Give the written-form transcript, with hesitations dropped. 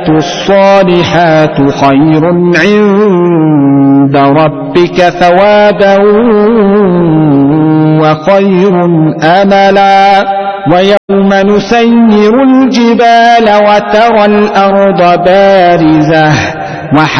الصالحات خير عند ربك ثوابا وخير أملا ويوم نسير الجبال وترى الأرض بارزة